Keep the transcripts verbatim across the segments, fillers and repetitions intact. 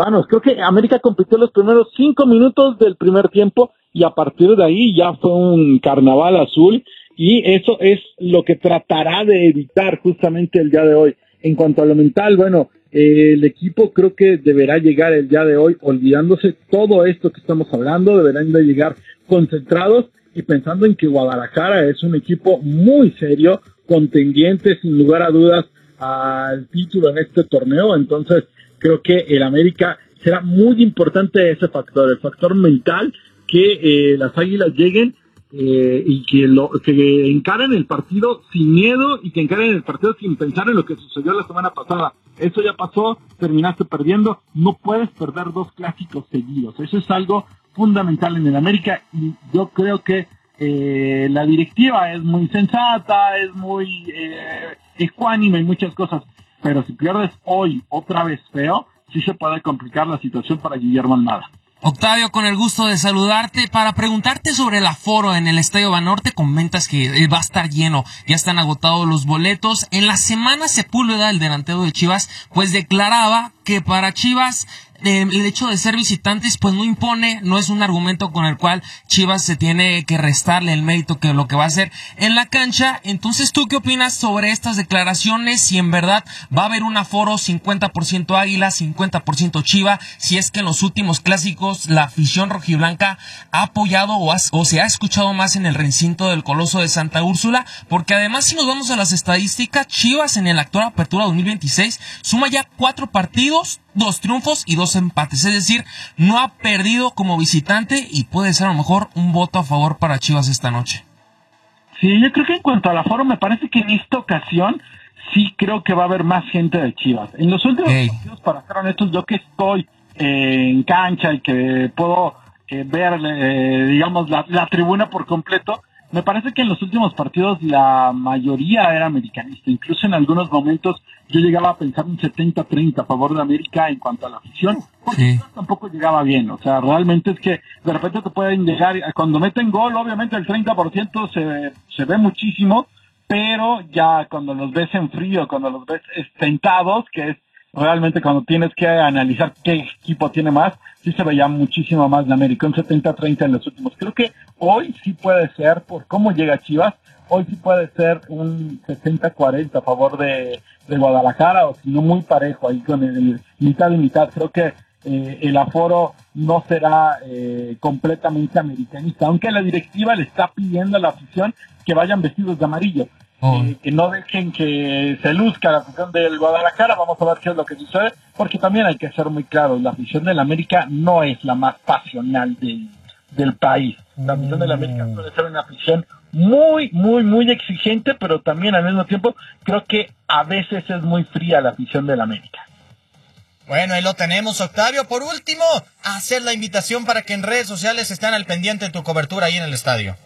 cubanos. Creo que América compitió los primeros cinco minutos del primer tiempo y a partir de ahí ya fue un carnaval azul, y eso es lo que tratará de evitar justamente el día de hoy. En cuanto a lo mental, bueno, eh, el equipo creo que deberá llegar el día de hoy olvidándose todo esto que estamos hablando, deberán de llegar concentrados y pensando en que Guadalajara es un equipo muy serio, contendiente sin lugar a dudas al título en este torneo. Entonces creo que el América será muy importante ese factor, el factor mental, que eh, las Águilas lleguen eh, y que lo que encaren el partido sin miedo y que encaren el partido sin pensar en lo que sucedió la semana pasada. Eso ya pasó, terminaste perdiendo, no puedes perder dos clásicos seguidos. Eso es algo fundamental en el América, y yo creo que eh, la directiva es muy sensata, es muy eh, ecuánime en muchas cosas, pero si pierdes hoy otra vez feo, sí se puede complicar la situación para Guillermo Almada. Octavio, con el gusto de saludarte para preguntarte sobre el aforo en el Estadio Banorte. Comentas que va a estar lleno, ya están agotados los boletos. En la semana Sepúlveda, el delantero de Chivas, pues declaraba que para Chivas eh, el hecho de ser visitantes pues no impone, no es un argumento con el cual Chivas se tiene que restarle el mérito que lo que va a hacer en la cancha. Entonces, ¿tú qué opinas sobre estas declaraciones? Si en verdad va a haber un aforo cincuenta por ciento Águila, cincuenta por ciento Chiva, si es que en los últimos clásicos la afición rojiblanca ha apoyado o, ha, o se ha escuchado más en el recinto del Coloso de Santa Úrsula, porque además si nos vamos a las estadísticas, Chivas en el actual Apertura dos mil veintiséis suma ya cuatro partidos, dos triunfos y dos empates, es decir, no ha perdido como visitante y puede ser a lo mejor un voto a favor para Chivas esta noche. Sí, yo creo que en cuanto al aforo, me parece que en esta ocasión sí creo que va a haber más gente de Chivas. En los últimos hey. partidos, para ser honestos, yo que estoy eh, en cancha y que puedo eh, ver, eh, digamos, la, la tribuna por completo, me parece que en los últimos partidos la mayoría era americanista. Incluso en algunos momentos yo llegaba a pensar un setenta treinta a favor de América en cuanto a la afición, porque sí. tampoco llegaba bien. O sea, realmente es que de repente te pueden llegar, cuando meten gol, obviamente el treinta por ciento se, se ve muchísimo, pero ya cuando los ves en frío, cuando los ves sentados, que es realmente cuando tienes que analizar qué equipo tiene más, sí se veía muchísimo más de América, un setenta treinta en los últimos. Creo que hoy sí puede ser, por cómo llega Chivas, hoy sí puede ser un sesenta cuarenta a favor de, de Guadalajara, o si no muy parejo ahí con el mitad y mitad. Creo que eh, el aforo no será eh, completamente americanista, aunque la directiva le está pidiendo a la afición que vayan vestidos de amarillo. Oh. Eh, que no dejen que se luzca la afición del Guadalajara. Vamos a ver qué es lo que sucede, porque también hay que ser muy claros, la afición del América no es la más pasional del, del país. La afición del América suele ser una afición muy, muy, muy exigente, pero también al mismo tiempo creo que a veces es muy fría la afición del América. Bueno, ahí lo tenemos, Octavio. Por último, hacer la invitación para que en redes sociales estén al pendiente en tu cobertura ahí en el estadio.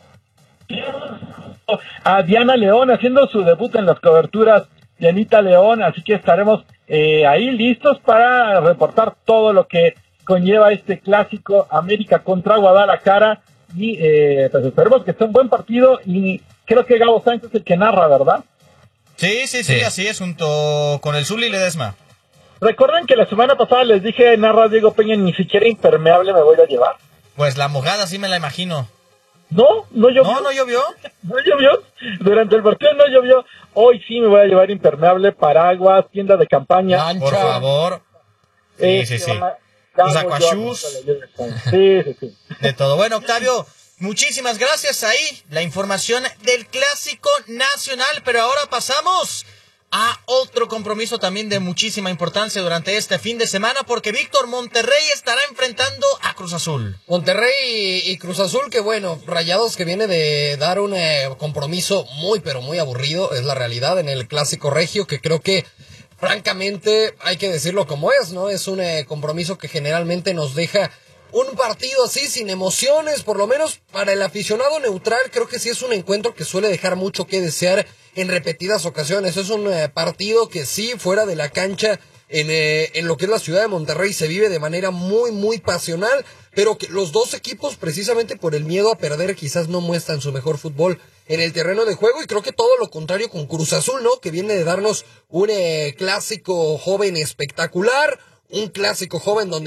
A Diana León haciendo su debut en las coberturas, Dianita León, así que estaremos eh, ahí listos para reportar todo lo que conlleva este clásico América contra Guadalajara, y eh, pues esperemos que sea un buen partido, y creo que Gabo Sánchez es el que narra, ¿verdad? Sí, sí, sí, sí. Así es, junto con el Zuli Ledesma. Recuerden que la semana pasada les dije, narra Diego Peña, ni siquiera impermeable me voy a llevar. Pues la mojada sí me la imagino. No, no llovió. No, no llovió. No llovió. Durante el partido no llovió. Hoy sí me voy a llevar impermeable, paraguas, tienda de campaña. Mancha. Por favor. Sí, eh, sí, sí. Los acuachús. Sí, sí, sí. De todo. Bueno, Octavio, muchísimas gracias. Ahí la información del Clásico Nacional. Pero ahora pasamos a otro compromiso también de muchísima importancia durante este fin de semana, porque Víctor, Monterrey estará enfrentando a Cruz Azul. Monterrey y Cruz Azul, que bueno, Rayados que viene de dar un eh, compromiso muy pero muy aburrido, es la realidad, en el Clásico Regio, que creo que francamente hay que decirlo como es, ¿no? Es un eh, compromiso que generalmente nos deja un partido así sin emociones, por lo menos para el aficionado neutral. Creo que sí es un encuentro que suele dejar mucho que desear en repetidas ocasiones. Es un eh, partido que sí, fuera de la cancha, en, eh, en lo que es la ciudad de Monterrey, se vive de manera muy, muy pasional, pero que los dos equipos, precisamente por el miedo a perder, quizás no muestran su mejor fútbol en el terreno de juego, y creo que todo lo contrario con Cruz Azul, ¿no? Que viene de darnos un eh, clásico joven espectacular, un clásico joven donde